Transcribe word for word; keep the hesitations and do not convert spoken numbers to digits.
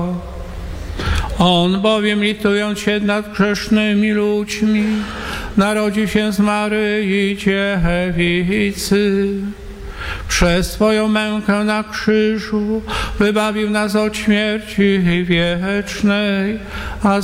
On bowiem, litując się nad grzesznymi ludźmi, narodził się z Maryi Dziewicy. Przez Twoją mękę na krzyżu wybawił nas od śmierci wiecznej, a